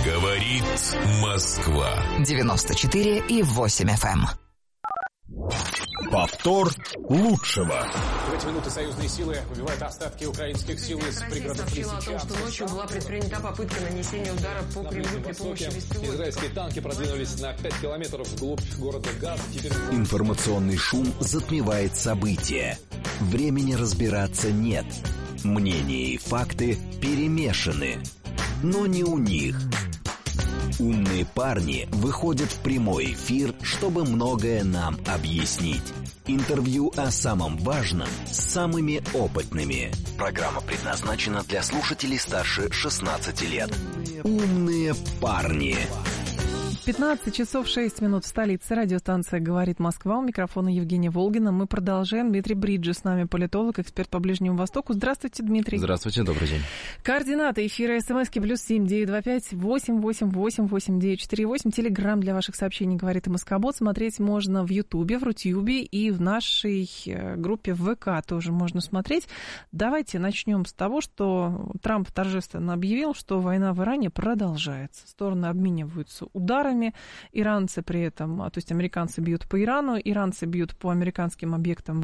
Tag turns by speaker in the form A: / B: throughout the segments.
A: Говорит Москва.
B: 94,8 FM.
A: Повтор лучшего.
C: В эти минуты союзные силы выбивают остатки украинских сил из пригородов
D: Лисичанска. Сообщила о том, что ночью была предпринята попытка нанесения удара по Кремлю при помощи беспилотников.
C: Израильские танки продвинулись на 5 километров вглубь города Газ.
E: Информационный шум затмевает события. Времени разбираться нет. Мнения и факты перемешаны. Но не у них. Умные парни выходят в прямой эфир, чтобы многое нам объяснить. Интервью о самом важном с самыми опытными. Программа предназначена для слушателей старше 16 лет. Умные парни.
F: 15 часов 6 минут в столице. Радиостанция «Говорит Москва». У микрофона Евгения Волгина. Мы продолжаем. Дмитрий Бриджес с нами, политолог, эксперт по Ближнему Востоку. Здравствуйте, Дмитрий.
G: Здравствуйте, добрый день.
F: Координаты эфира СМСки +7 925 888 8948. Телеграм для ваших сообщений «Говорит и Москобот». Смотреть можно в Ютубе, в Рутюбе и в нашей группе в ВК тоже можно смотреть. Давайте начнем с того, что Трамп торжественно объявил, что война в Иране продолжается. Стороны обмениваются ударами. Иранцы при этом, то есть американцы бьют по Ирану, иранцы бьют по американским объектам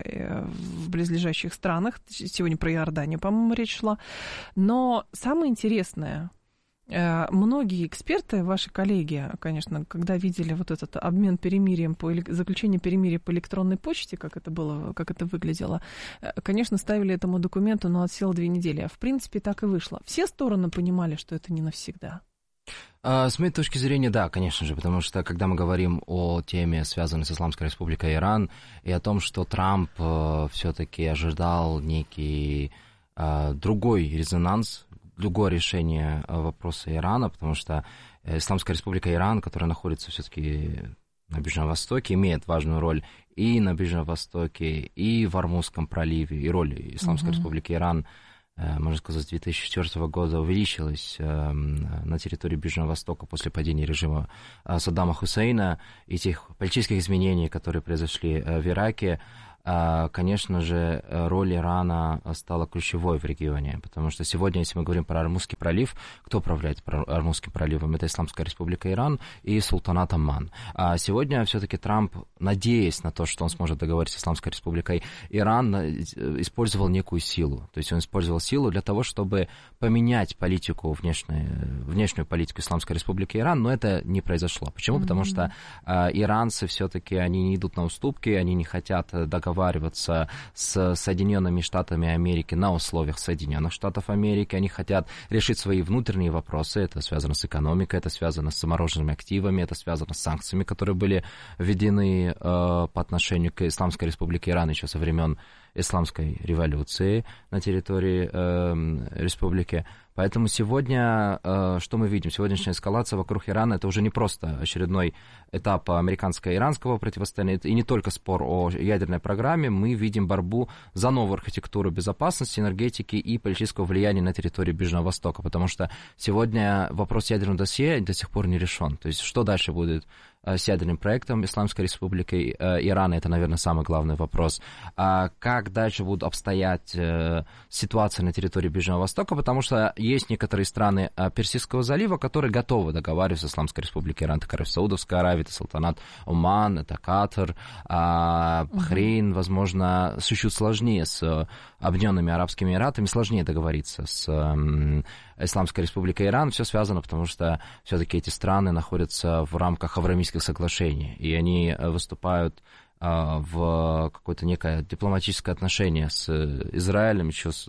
F: в близлежащих странах. Сегодня про Иорданию, по-моему, речь шла. Но самое интересное, многие эксперты, ваши коллеги, конечно, когда видели вот этот обмен перемирием, заключение перемирия по электронной почте, как это было, как это выглядело, конечно, ставили этому документу, но отсел 2 недели. А в принципе так и вышло. Все стороны понимали, что это не навсегда.
G: С моей точки зрения, да, конечно же, потому что, когда мы говорим о теме, связанной с Исламской Республикой Иран, и о том, что Трамп все-таки ожидал некий другой резонанс, другое решение вопроса Ирана, потому что Исламская Республика Иран, которая находится все-таки на Ближнем Востоке, имеет важную роль и на Ближнем Востоке, и в Ормузском проливе, и роль Исламской Республики Иран, можно сказать, с 2004 года увеличилась на территории Ближнего Востока после падения режима Саддама Хусейна и тех политических изменений, которые произошли в Ираке. Конечно же, роль Ирана стала ключевой в регионе, потому что сегодня, если мы говорим про Ормузский пролив, кто управляет Ормузским проливом? Это Исламская Республика Иран и Султанат Омман. А сегодня все-таки Трамп, надеясь на то, что он сможет договориться с Исламской Республикой Иран, использовал некую силу. То есть он использовал силу для того, чтобы поменять политику, внешнюю политику Исламской Республики Иран, но это не произошло. Почему? Потому что иранцы все-таки, они не идут на уступки, они не хотят договариваться с Соединенными Штатами Америки на условиях Соединенных Штатов Америки. Они хотят решить свои внутренние вопросы. Это связано с экономикой, это связано с замороженными активами, это связано с санкциями, которые были введены по отношению к Исламской Республике Иран еще со времен Исламской революции на территории республики. Поэтому сегодня, что мы видим? Сегодняшняя эскалация вокруг Ирана – это уже не просто очередной этап американско-иранского противостояния, и не только спор о ядерной программе, мы видим борьбу за новую архитектуру безопасности, энергетики и политического влияния на территории Ближнего Востока, потому что сегодня вопрос ядерного досье до сих пор не решен. То есть что дальше будет с ядерным проектом Исламской Республики Ирана, это, наверное, самый главный вопрос. Как дальше будут обстоять ситуация на территории Ближнего Востока, потому что есть некоторые страны Персидского залива, которые готовы договариваться с Исламской Республикой Иран. Это Саудовская Аравия, это Султанат Омман, это Катар, Бахрейн, возможно, чуть сложнее с Объединенными Арабскими Эмиратами, сложнее договориться с Исламской Республикой Иран. Все связано, потому что все-таки эти страны находятся в рамках Авраамийских соглашений, и они выступают в какое-то некое дипломатическое отношение с Израилем еще с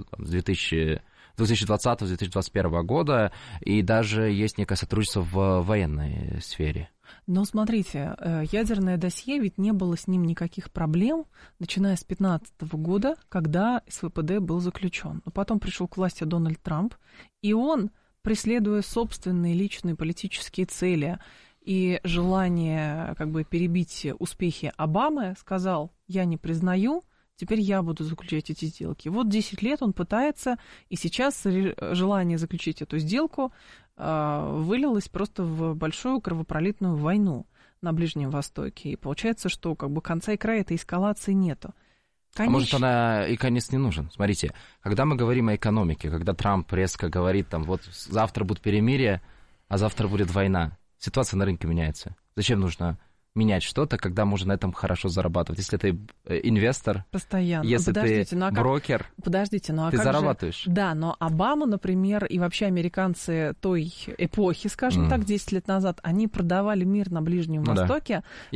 G: 2020-2021 года, и даже есть некое сотрудничество в военной сфере.
F: Но смотрите, ядерное досье, ведь не было с ним никаких проблем, начиная с 2015 года, когда СВПД был заключен. Но потом пришел к власти Дональд Трамп, и он, преследуя собственные личные политические цели и желание как бы перебить успехи Обамы, сказал: я не признаю, теперь я буду заключать эти сделки. Вот 10 лет он пытается, и сейчас желание заключить эту сделку вылилось просто в большую кровопролитную войну на Ближнем Востоке. И получается, что как бы конца и края этой эскалации нету.
G: Конечно. А может, она и конец не нужен? Смотрите, когда мы говорим о экономике, когда Трамп резко говорит, там, вот завтра будет перемирие, а завтра будет война. Ситуация на рынке меняется. Зачем нужно менять что-то, когда можно на этом хорошо зарабатывать? Если ты инвестор,
F: постоянно.
G: если ты брокер, ты зарабатываешь.
F: Да, но Обама, например, и вообще американцы той эпохи, скажем так, 10 лет назад, они продавали мир на Ближнем Востоке
G: и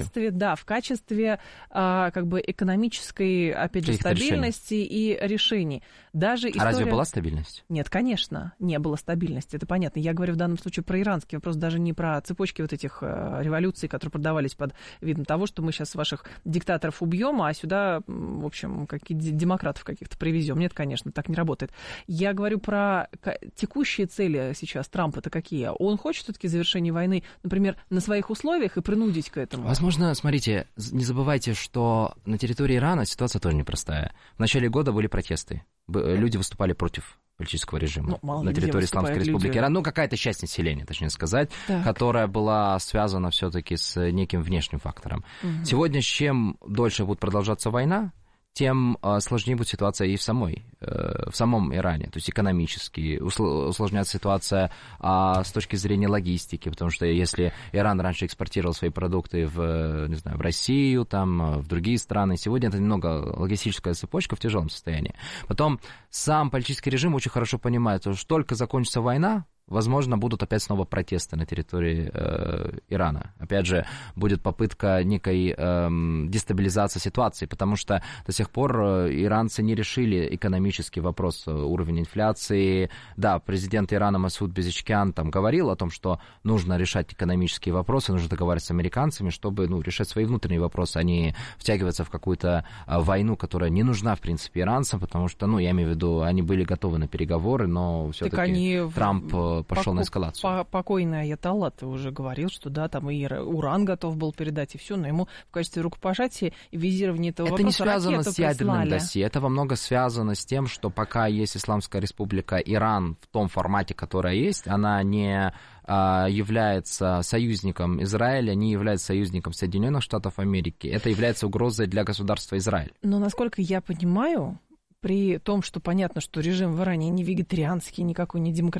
F: в качестве как бы экономической, опять же, стабильности и решений. Даже история...
G: А разве была стабильность?
F: Нет, конечно, не было стабильности, это понятно. Я говорю в данном случае про иранский вопрос, даже не про цепочки вот этих революций, которые продавались под видом того, что мы сейчас ваших диктаторов убьем, а сюда, в общем, демократов каких-то привезем. Нет, конечно, так не работает. Я говорю про текущие цели сейчас Трампа-то какие. Он хочет все-таки завершения войны, например, на своих условиях и принудить к этому?
G: Возможно, смотрите, не забывайте, что на территории Ирана ситуация тоже непростая. В начале года были протесты. Люди выступали против политического режима на территории Исламской Республики Иран. Ну, какая-то часть населения, точнее сказать, которая была связана все-таки с неким внешним фактором. Сегодня, чем дольше будет продолжаться война, тем сложнее будет ситуация и в самом Иране, то есть экономически усложняется ситуация с точки зрения логистики, потому что если Иран раньше экспортировал свои продукты в Россию, там, в другие страны, сегодня это немного логистическая цепочка в тяжелом состоянии. Потом сам политический режим очень хорошо понимает, что только закончится война, возможно, будут опять снова протесты на территории Ирана. Опять же, будет попытка некой дестабилизации ситуации, потому что до сих пор иранцы не решили экономический вопрос, уровень инфляции. Да, президент Ирана Масуд Пезешкиан там говорил о том, что нужно решать экономические вопросы, нужно договариваться с американцами, чтобы решать свои внутренние вопросы, а не втягиваться в какую-то войну, которая не нужна, в принципе, иранцам, потому что, я имею в виду, они были готовы на переговоры, но все-таки Трамп пошел на эскалацию.
F: Покойный Аятолла-то уже говорил, что да, там и уран готов был передать, и все, но ему в качестве рукопожатия и визирования этого вопроса
G: это не связано с ядерным
F: прислали.
G: досье, это во многом связано с тем, что пока есть Исламская Республика Иран в том формате, которая есть, она не является союзником Израиля, не является союзником Соединенных Штатов Америки. Это является угрозой для государства Израиль.
F: Но, насколько я понимаю, при том, что понятно, что режим в Иране не вегетарианский, никакой не демократический,